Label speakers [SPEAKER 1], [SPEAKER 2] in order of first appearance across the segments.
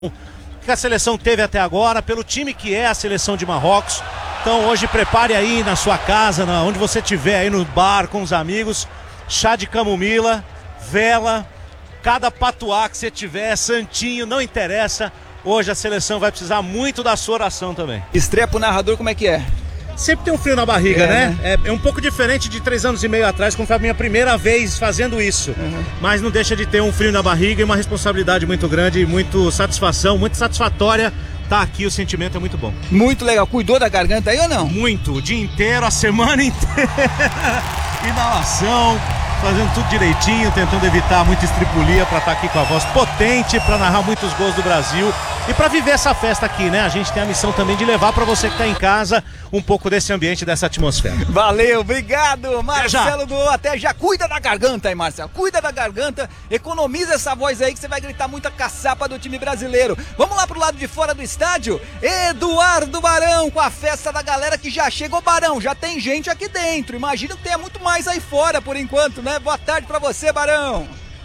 [SPEAKER 1] que a seleção teve até agora, pelo time que é a seleção de Marrocos. Então hoje prepare aí na sua casa, onde você estiver, aí no bar com os amigos, chá de camomila, vela, cada patuá que você tiver, santinho, não interessa. Hoje a seleção vai precisar muito da sua oração também.
[SPEAKER 2] Estreia pro narrador, como é que é?
[SPEAKER 1] Sempre tem um frio na barriga, né? É um pouco diferente de 3 anos e meio atrás, quando foi a minha primeira vez fazendo isso. Mas não deixa de ter um frio na barriga e uma responsabilidade muito grande, muito satisfação, muito satisfatória. Tá aqui, o sentimento é muito bom.
[SPEAKER 2] Muito legal. Cuidou da garganta aí ou não?
[SPEAKER 1] Muito, o dia inteiro, a semana inteira. Inalação, fazendo tudo direitinho, tentando evitar muita estripulia para estar aqui com a voz potente, para narrar muitos gols do Brasil e para viver essa festa aqui, né? A gente tem a missão também de levar para você que tá em casa um pouco desse ambiente, dessa atmosfera.
[SPEAKER 2] Valeu, obrigado, Marcelo do Até Já. Cuida da garganta aí, Marcelo, cuida da garganta, economiza essa voz aí que você vai gritar muita caçapa do time brasileiro. Vamos lá pro lado de fora do estádio, Eduardo Barão com a festa da galera que já chegou. Barão, já tem gente aqui dentro, imagino que tenha muito mais aí fora por enquanto, né? Boa tarde pra você, Barão.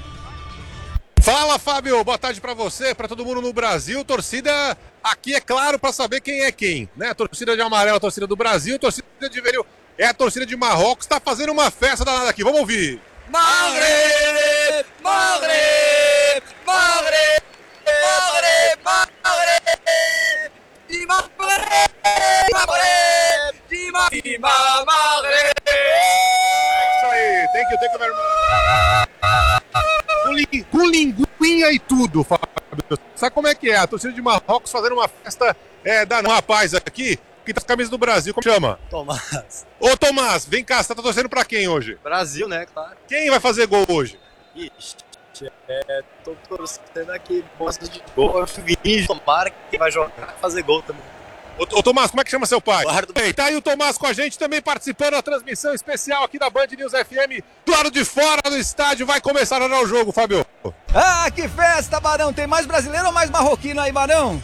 [SPEAKER 3] Fala, Fábio, boa tarde pra você, pra todo mundo no Brasil. Torcida aqui, é claro, pra saber quem é quem, né? Torcida de amarelo, torcida do Brasil, torcida de vermelho é a torcida de Marrocos. Tá fazendo uma festa danada aqui, vamos ouvir.
[SPEAKER 2] Maghreb, Maghreb, Maghreb, Maghreb, Maghreb, Dima Maghreb, Maghreb, Dima Maghreb.
[SPEAKER 3] Isso aí, thank you very much. Com linguinha e tudo, Fábio. Sabe como é que é? A torcida de Marrocos fazendo uma festa da um rapaz aqui que tá com a camisa do Brasil. Como chama?
[SPEAKER 4] Tomás.
[SPEAKER 3] Ô, Tomás, vem cá, você tá torcendo pra quem hoje?
[SPEAKER 4] Brasil, né, claro.
[SPEAKER 3] Quem vai fazer gol hoje?
[SPEAKER 4] Ixi, tô torcendo aqui, gosto de gol. Finge, tomara que vai jogar e fazer gol também.
[SPEAKER 3] Ô, Tomás, como é que chama seu pai?
[SPEAKER 4] Eduardo.
[SPEAKER 3] Ei, tá aí o Tomás com a gente também participando da transmissão especial aqui da Band News FM. Do lado de fora do estádio, vai começar a dar o jogo, Fábio.
[SPEAKER 2] Ah, que festa, Barão. Tem mais brasileiro ou mais marroquino aí, Barão?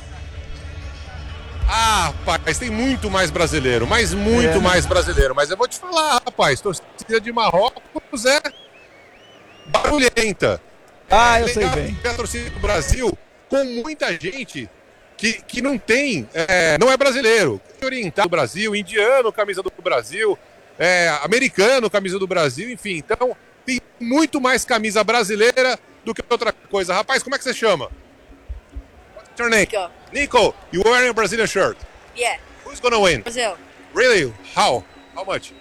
[SPEAKER 3] Ah, rapaz, tem muito mais brasileiro, mas muito mais brasileiro. Mas eu vou te falar, rapaz, torcida de Marrocos é barulhenta.
[SPEAKER 2] Ah, eu sei bem.
[SPEAKER 3] A torcida do Brasil com muita gente que não tem, não é brasileiro. Oriental do Brasil, indiano, camisa do Brasil, americano, camisa do Brasil, enfim. Então, tem muito mais camisa brasileira do que outra coisa. Rapaz, como é que você chama? What's your name?
[SPEAKER 5] Nico.
[SPEAKER 3] Nico, you wearing a Brazilian shirt.
[SPEAKER 5] Yeah.
[SPEAKER 3] Who's gonna win?
[SPEAKER 5] Brazil.
[SPEAKER 3] Really? How? How much?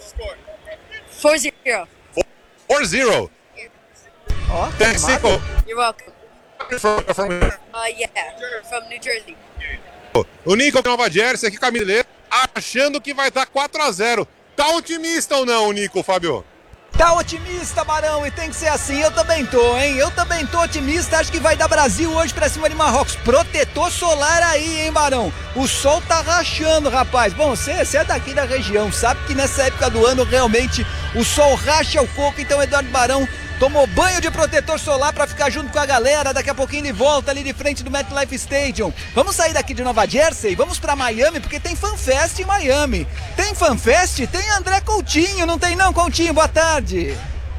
[SPEAKER 5] 4-0.
[SPEAKER 3] 4-0.
[SPEAKER 2] Ó,
[SPEAKER 3] Thanks, Nico.
[SPEAKER 5] You're welcome.
[SPEAKER 3] From
[SPEAKER 5] Yeah. From New Jersey.
[SPEAKER 3] O Nico de Nova Jersey aqui, camisa, achando que vai dar 4-0. Tá otimista ou não, Nico, Fábio?
[SPEAKER 2] Tá otimista, Barão, e tem que ser assim. Eu também tô, hein? Eu também tô otimista. Acho que vai dar Brasil hoje pra cima de Marrocos. Protetor solar aí, hein, Barão? O sol tá rachando, rapaz. Bom, você é daqui da região, sabe que nessa época do ano realmente o sol racha o coco. Então, Eduardo Barão tomou banho de protetor solar pra ficar junto com a galera. Daqui a pouquinho ele volta ali de frente do MetLife Stadium. Vamos sair daqui de Nova Jersey, vamos pra Miami, porque tem FanFest em Miami. Tem FanFest? Tem André Coutinho, não tem não, Coutinho? Boa tarde.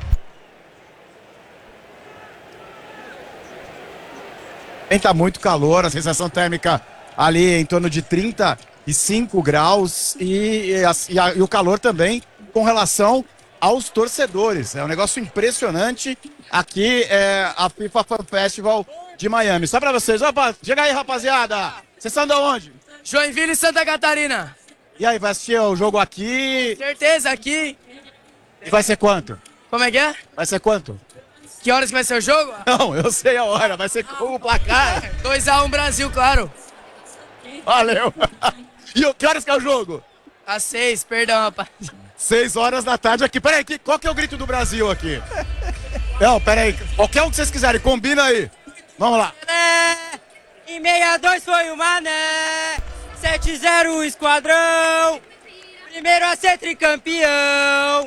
[SPEAKER 6] Tá muito calor, a sensação térmica ali em torno de 35 graus e o calor também com relação aos torcedores. É um negócio impressionante. Aqui é a FIFA Fan Festival de Miami. Só pra vocês. Opa, chega aí, rapaziada. Vocês são de onde?
[SPEAKER 7] Joinville e Santa Catarina.
[SPEAKER 6] E aí, vai assistir o jogo aqui?
[SPEAKER 7] Certeza, aqui.
[SPEAKER 6] E vai ser quanto?
[SPEAKER 7] Como é que é?
[SPEAKER 6] Vai ser quanto?
[SPEAKER 7] Que horas que vai ser o jogo?
[SPEAKER 6] Não, eu sei a hora. Vai ser com o placar.
[SPEAKER 7] 2-1 Brasil, claro.
[SPEAKER 6] Valeu. E que horas que é o jogo?
[SPEAKER 7] Às 6, perdão, rapaz.
[SPEAKER 6] 6 horas da tarde aqui. Peraí, qual que é o grito do Brasil aqui? Não, peraí. Qualquer um que vocês quiserem, combina aí. Vamos lá.
[SPEAKER 7] Em 62 foi o Mané. 7-0 o Esquadrão. Primeiro a ser tricampeão.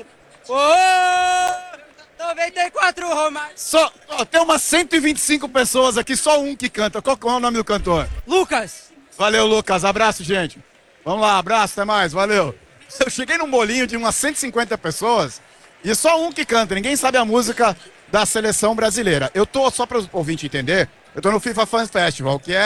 [SPEAKER 7] 94 Romário.
[SPEAKER 6] Tem umas 125 pessoas aqui, só um que canta. Qual é o nome do cantor?
[SPEAKER 7] Lucas.
[SPEAKER 6] Valeu, Lucas. Abraço, gente. Vamos lá, abraço, até mais. Valeu. Eu cheguei num bolinho de umas 150 pessoas e só um que canta. Ninguém sabe a música da seleção brasileira. Eu tô, só para o ouvinte entender, Eu tô no FIFA Fans Festival, que é